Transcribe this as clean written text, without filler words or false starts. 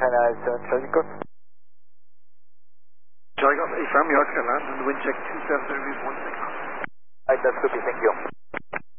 China 7 Charlie Golf. Charlie Golf, affirm, you're going to land on the wind check 27 degrees 16. Alright, that's good, thank you.